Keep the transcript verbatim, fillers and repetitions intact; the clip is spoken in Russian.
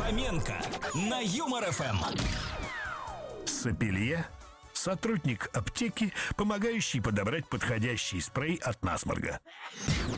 Фоменко на Юмор ФМ. Сопелье — сотрудник аптеки, помогающий подобрать подходящий спрей от насморка.